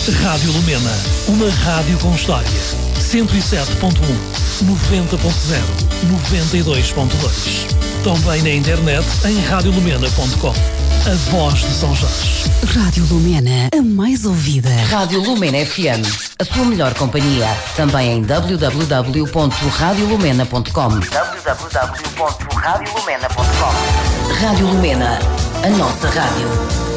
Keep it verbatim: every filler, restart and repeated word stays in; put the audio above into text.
Rádio Lumena, uma rádio com história. cento e sete ponto um, noventa ponto zero, noventa e dois ponto dois. Também na internet em rádio lumena ponto com. A voz de São Jorge. Rádio Lumena, a mais ouvida. Rádio Lumena F M, a sua melhor companhia. Também em w w w ponto rádio lumena ponto com. w w w ponto rádio lumena ponto com. Rádio Lumena, a nossa rádio.